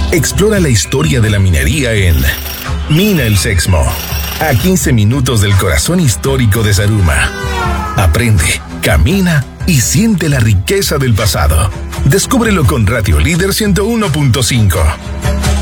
Explora la historia de la minería en Mina el Sexmo, a 15 minutos del corazón histórico de Zaruma. Aprende, camina y siente la riqueza del pasado. Descúbrelo con Radio Líder 101.5.